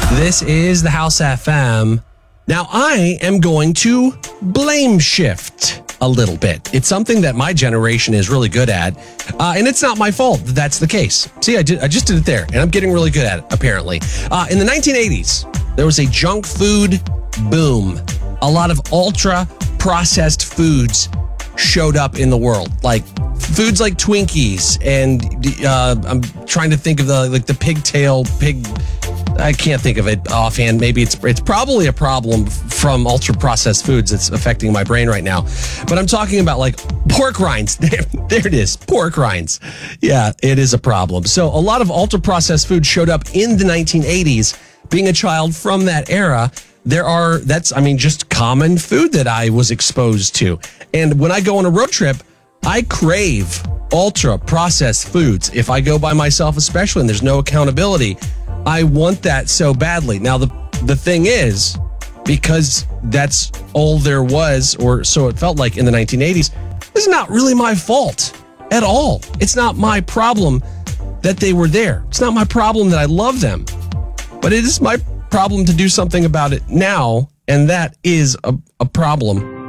This is the House FM. Now, I am going to blame shift a little bit. It's something that my generation is really good at, and it's not my fault that that's the case. See, I just did it there, and I'm getting really good at it, apparently. In the 1980s, there was a junk food boom. A lot of ultra-processed foods showed up in the world, like foods like Twinkies, and I'm trying to think of the pigtail. I can't think of it offhand. Maybe it's probably a problem from ultra-processed foods that's affecting my brain right now. But I'm talking about like pork rinds. There it is, pork rinds. Yeah, it is a problem. So a lot of ultra-processed food showed up in the 1980s. Being a child from that era, that's just common food that I was exposed to. And when I go on a road trip, I crave ultra-processed foods. If I go by myself, especially, and there's no accountability, I want that so badly. Now, the thing is, because that's all there was, or so it felt like in the 1980s, this is not really my fault at all. It's not my problem that they were there. It's not my problem that I love them. But it is my problem to do something about it now, and that is a problem.